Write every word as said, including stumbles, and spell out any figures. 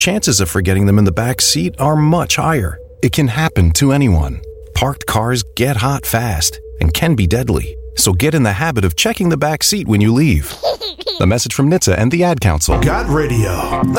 chances of forgetting them in the back seat are much higher. It can happen to anyone. Parked cars get hot fast and can be deadly. So get in the habit of checking the back seat when you leave. A message from N H T S A and the Ad Council. Got radio.